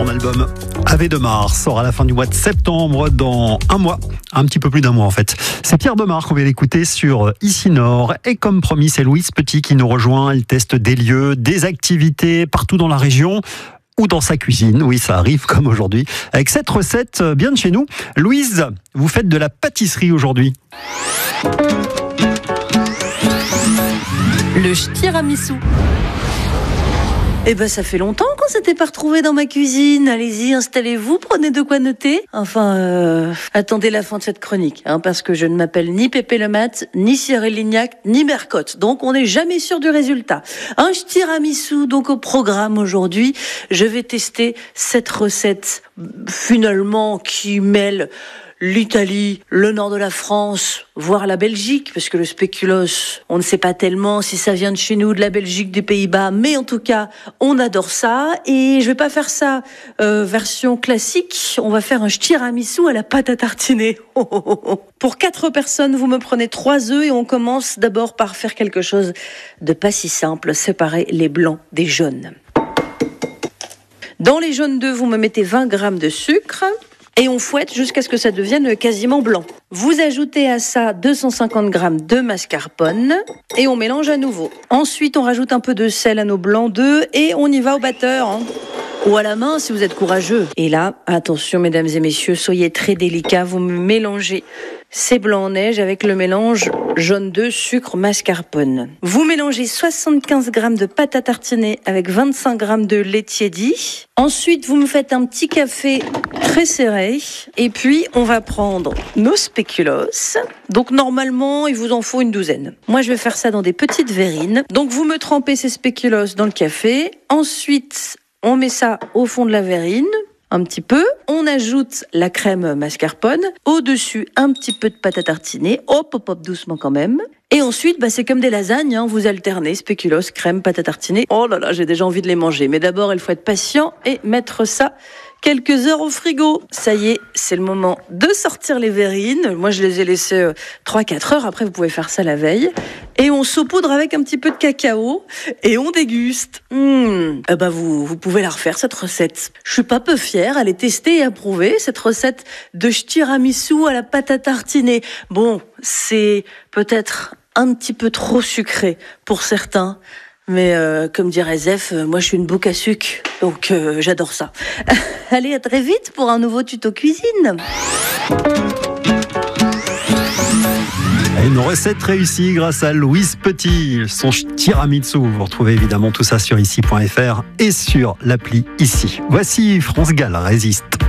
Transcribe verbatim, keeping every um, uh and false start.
album Ave de Mars sort à la fin du mois de septembre, dans un mois, un petit peu plus d'un mois en fait. C'est Pierre Demar qu'on vient d'écouter sur Ici Nord. Et comme promis, c'est Louise Petit qui nous rejoint. Elle teste des lieux, des activités partout dans la région ou dans sa cuisine. Oui, ça arrive comme aujourd'hui. Avec cette recette bien de chez nous. Louise, vous faites de la pâtisserie aujourd'hui. Le tiramisu. Eh ben, ça fait longtemps qu'on s'était pas retrouvés dans ma cuisine. Allez-y, installez-vous, prenez de quoi noter. Enfin, euh, attendez la fin de cette chronique, hein, parce que je ne m'appelle ni Pépé le Mat, ni Cyril Lignac, ni Mercotte. Donc, on n'est jamais sûr du résultat. Un tiramisu, donc au programme aujourd'hui, je vais tester cette recette, finalement, qui mêle l'Italie, le nord de la France, voire la Belgique, parce que le spéculoos, on ne sait pas tellement si ça vient de chez nous, de la Belgique, des Pays-Bas, mais en tout cas, on adore ça. Et je vais pas faire ça euh, version classique, on va faire un tiramisu à la pâte à tartiner. Oh, oh, oh, oh. Pour quatre personnes, vous me prenez trois œufs et on commence d'abord par faire quelque chose de pas si simple, séparer les blancs des jaunes. Dans les jaunes d'œufs, vous me mettez vingt grammes de sucre. Et on fouette jusqu'à ce que ça devienne quasiment blanc. Vous ajoutez à ça deux cent cinquante grammes de mascarpone et on mélange à nouveau. Ensuite, on rajoute un peu de sel à nos blancs d'œufs et on y va au batteur, hein. Ou à la main si vous êtes courageux. Et là, attention mesdames et messieurs, soyez très délicats, vous me mélangez ces blancs en neige avec le mélange jaune d'œuf, sucre, mascarpone. Vous mélangez soixante-quinze grammes de pâte à tartiner avec vingt-cinq grammes de lait tiédi. Ensuite, vous me faites un petit café très serré. Et puis, on va prendre nos spéculoos. Donc, normalement, il vous en faut une douzaine. Moi, je vais faire ça dans des petites verrines. Donc, vous me trempez ces spéculoos dans le café. Ensuite, on met ça au fond de la verrine. Un petit peu, on ajoute la crème mascarpone, au-dessus un petit peu de pâte à tartiner, hop hop hop doucement quand même. Et ensuite, bah, c'est comme des lasagnes, hein, vous alternez spéculoos, crème, pâte à tartiner. Oh là là, j'ai déjà envie de les manger. Mais d'abord, il faut être patient et mettre ça quelques heures au frigo. Ça y est, c'est le moment de sortir les verrines. Moi, je les ai laissées euh, trois à quatre heures. Après, vous pouvez faire ça la veille. Et on saupoudre avec un petit peu de cacao et on déguste. Mmh. Eh ben vous, vous pouvez la refaire, cette recette. Je suis pas peu fière, elle est testée et approuvée, cette recette de tiramisu à la pâte à tartiner. Bon, c'est peut-être un petit peu trop sucré pour certains. Mais euh, comme dirait Zef, euh, moi je suis une bouc à sucre, donc euh, j'adore ça. Allez, à très vite pour un nouveau tuto cuisine. Une recette réussie grâce à Louise Petit, son tiramisu. Vous retrouvez évidemment tout ça sur ici point f r et sur l'appli Ici. Voici France Gall résiste.